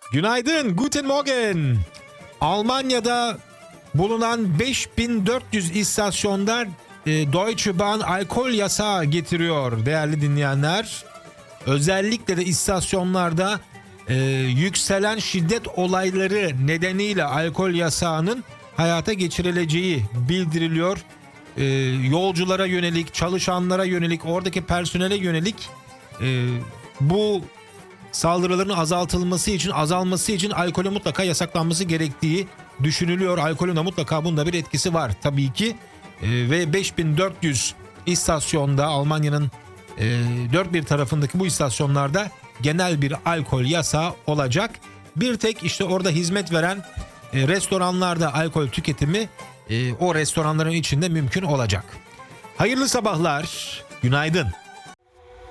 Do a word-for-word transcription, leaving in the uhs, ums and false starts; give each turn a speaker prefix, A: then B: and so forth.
A: Günaydın, guten Morgen. Almanya'da bulunan beş bin dört yüz istasyonda e, Deutsche Bahn alkol yasağı getiriyor değerli dinleyenler. Özellikle de istasyonlarda e, yükselen şiddet olayları nedeniyle alkol yasağının hayata geçirileceği bildiriliyor. E, yolculara yönelik, çalışanlara yönelik, oradaki personele yönelik e, bu saldırıların azaltılması için, azalması için alkolün mutlaka yasaklanması gerektiği düşünülüyor. Alkolün de mutlaka bunda bir etkisi var tabii ki. E, ve beş bin dört yüz istasyonda, Almanya'nın e, dört bir tarafındaki bu istasyonlarda genel bir alkol yasağı olacak. Bir tek işte orada hizmet veren e, restoranlarda alkol tüketimi e, o restoranların içinde mümkün olacak. Hayırlı sabahlar, günaydın.